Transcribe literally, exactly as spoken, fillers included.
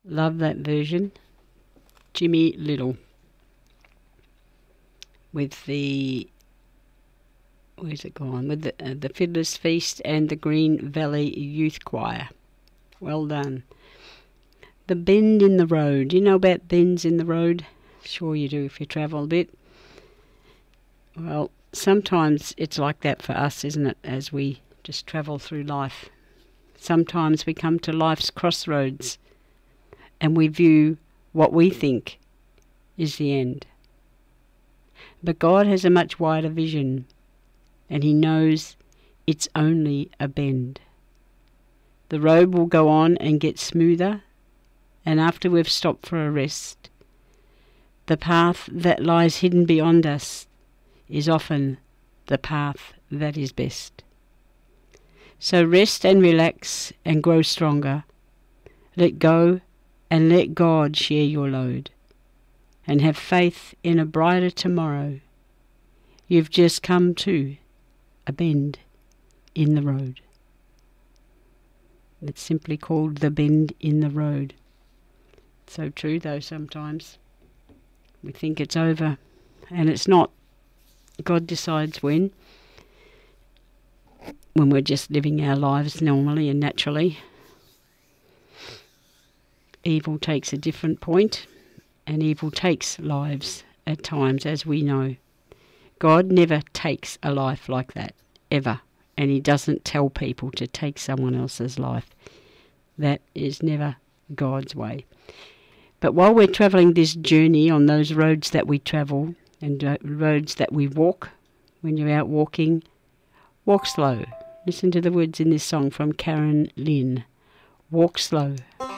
Love that version. Jimmy Little with the, where's it gone? With the, uh, the Fiddler's Feast and the Green Valley Youth Choir. Well done. The bend in the road. You know about bends in the road? Sure you do if you travel a bit. Well, sometimes it's like that for us, isn't it, as we just travel through life. Sometimes we come to life's crossroads and we view what we think is the end. But God has a much wider vision, and he knows it's only a bend. The road will go on and get smoother, and after we've stopped for a rest, the path that lies hidden beyond us is often the path that is best. So rest and relax and grow stronger. Let go and let God share your load, and have faith in a brighter tomorrow. You've just come to a bend in the road. It's simply called the bend in the road. So true though, sometimes we think it's over, and it's not. God decides when, when we're just living our lives normally and naturally. Evil takes a different point, and evil takes lives at times, as we know. God never takes a life like that, ever. And he doesn't tell people to take someone else's life. That is never God's way. But while we're travelling this journey on those roads that we travel, and uh, roads that we walk, when you're out walking, walk slow. Listen to the words in this song from Karen Lynn. Walk slow.